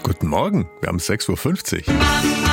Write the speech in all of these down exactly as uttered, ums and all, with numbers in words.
Guten Morgen, wir haben sechs Uhr fünfzig. Und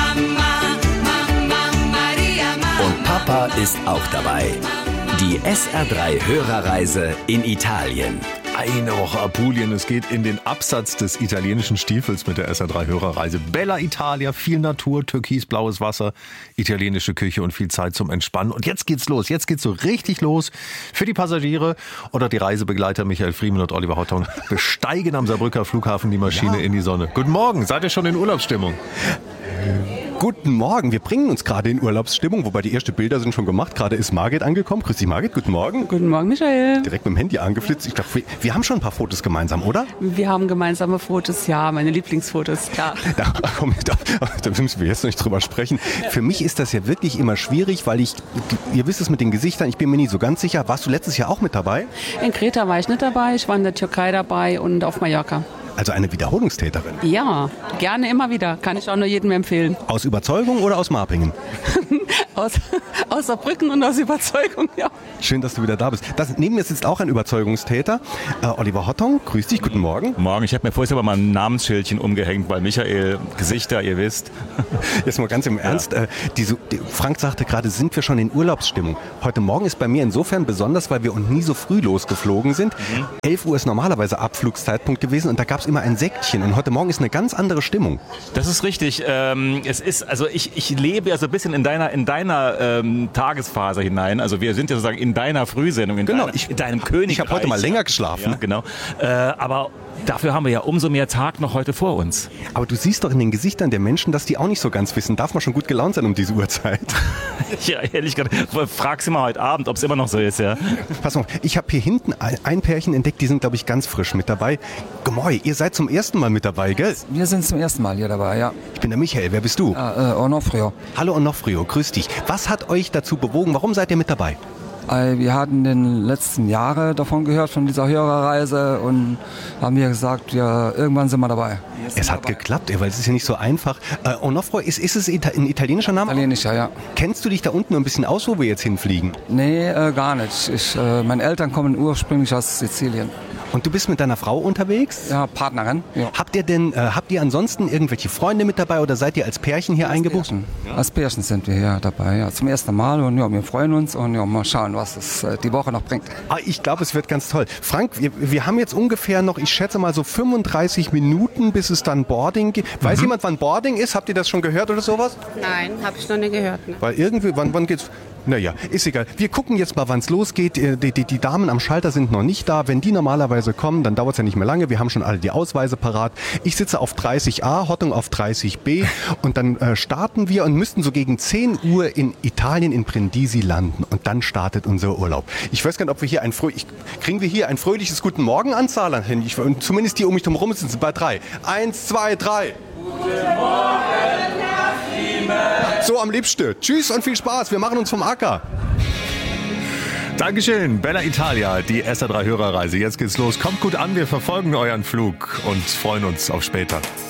Papa ist auch dabei. Die S R drei Hörerreise in Italien. Eine Woche Apulien, es geht in den Absatz des italienischen Stiefels mit der S R drei Hörerreise. Bella Italia, viel Natur, türkisblaues Wasser, italienische Küche und viel Zeit zum Entspannen. Und jetzt geht's los, jetzt geht's so richtig los. Für die Passagiere oder die Reisebegleiter Michael Friemann und Oliver Hottong besteigen am Saarbrücker Flughafen die Maschine ja. in die Sonne. Guten Morgen, seid ihr schon in Urlaubsstimmung? Guten Morgen, wir bringen uns gerade in Urlaubsstimmung, wobei die ersten Bilder sind schon gemacht. Gerade ist Margit angekommen. Grüß dich, Margit, guten Morgen. Guten Morgen, Michael. Direkt mit dem Handy angeflitzt. Ich glaube, wir, wir haben schon ein paar Fotos gemeinsam, oder? Wir haben gemeinsame Fotos, ja, meine Lieblingsfotos, klar. Da, komm, da, da müssen wir jetzt nicht drüber sprechen. Für mich ist das ja wirklich immer schwierig, weil ich, ihr wisst es mit den Gesichtern, ich bin mir nie so ganz sicher. Warst du letztes Jahr auch mit dabei? In Kreta war ich nicht dabei, ich war in der Türkei dabei und auf Mallorca. Also eine Wiederholungstäterin? Ja, gerne immer wieder. Kann ich auch nur jedem empfehlen. Aus Überzeugung oder aus Marpingen? aus, aus Saarbrücken und aus Überzeugung, ja. Schön, dass du wieder da bist. Das, neben mir sitzt auch ein Überzeugungstäter. Äh, Oliver Hottong, grüß dich, guten Morgen. Morgen, ich habe mir vorher aber mal ein Namensschildchen umgehängt, weil Michael, Gesichter, ihr wisst. Jetzt mal ganz im Ernst. Ja. Äh, die, die, Frank sagte gerade, sind wir schon in Urlaubsstimmung. Heute Morgen ist bei mir insofern besonders, weil wir und nie so früh losgeflogen sind. Mhm. elf Uhr ist normalerweise Abflugszeitpunkt gewesen und da gab es immer ein Säckchen. Und heute Morgen ist eine ganz andere Stimmung. Das ist richtig. Ähm, es ist, also ich, ich lebe ja so ein bisschen in deiner, in deiner ähm, Tagesphase hinein. Also wir sind ja sozusagen in deiner Frühsendung, in, genau, deiner, ich, in deinem Königreich. Ich habe heute mal länger geschlafen. Ja, genau. Äh, aber dafür haben wir ja umso mehr Tag noch heute vor uns. Aber du siehst doch in den Gesichtern der Menschen, dass die auch nicht so ganz wissen. Darf man schon gut gelaunt sein um diese Uhrzeit? Ja, ehrlich gesagt, frag sie mal heute Abend, ob es immer noch so ist, ja. Pass auf, ich habe hier hinten ein Pärchen entdeckt, die sind, glaube ich, ganz frisch mit dabei. Gemäu, ihr seid zum ersten Mal mit dabei, gell? Wir sind zum ersten Mal hier dabei, ja. Ich bin der Michael, wer bist du? Ah, äh, Onofrio. Hallo Onofrio, grüß dich. Was hat euch dazu bewogen, warum seid ihr mit dabei? Wir hatten in den letzten Jahren davon gehört, von dieser Hörerreise und haben mir gesagt, ja, irgendwann sind wir dabei. Es hat dabei geklappt, weil es ist ja nicht so einfach. Äh, Onofrio, ist, ist es ein italienischer Name? Italienischer, ja. Kennst du dich da unten noch ein bisschen aus, wo wir jetzt hinfliegen? Nee, äh, gar nicht. Ich, äh, meine Eltern kommen ursprünglich aus Sizilien. Und du bist mit deiner Frau unterwegs? Ja, Partnerin. Ja. Habt ihr denn, äh, habt ihr ansonsten irgendwelche Freunde mit dabei oder seid ihr als Pärchen hier als eingebucht? Pärchen. Ja. Als Pärchen sind wir hier dabei, ja, zum ersten Mal und ja, wir freuen uns und ja, mal schauen, was es äh, die Woche noch bringt. Ah, ich glaube, es wird ganz toll. Frank, wir, wir haben jetzt ungefähr noch, ich schätze mal so fünfunddreißig Minuten, bis es dann Boarding gibt. Weiß mhm. jemand, wann Boarding ist? Habt ihr das schon gehört oder sowas? Nein, habe ich noch nicht gehört. Ne? Weil irgendwie, wann, wann geht's? Naja, ist egal. Wir gucken jetzt mal, wann es losgeht. Die, die, die Damen am Schalter sind noch nicht da. Wenn die normalerweise kommen, dann dauert es ja nicht mehr lange. Wir haben schon alle die Ausweise parat. Ich sitze auf dreißig a, Hottong auf dreißig b und dann äh, starten wir und müssten so gegen zehn Uhr in Italien in Brindisi landen und dann startet unser Urlaub. Ich weiß gar nicht, ob wir hier ein fröh- ich, kriegen wir hier ein fröhliches Guten Morgen an Zahlen hin. Ich, zumindest die um mich drum herum sind bei drei. Eins, zwei, drei. Guten Morgen. So am liebsten. Tschüss und viel Spaß. Wir machen uns vom Acker. Dankeschön. Bella Italia, die S R drei Hörerreise. Jetzt geht's los. Kommt gut an. Wir verfolgen euren Flug und freuen uns auf später.